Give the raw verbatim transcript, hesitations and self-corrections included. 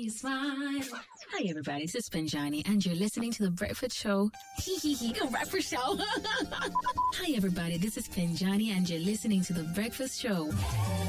you smile. Hi, everybody. This is Pinjani, and you're listening to The Breakfast Show. Hee hee hee, The Breakfast Show. Hi, everybody. This is Pinjani, and you're listening to The Breakfast Show.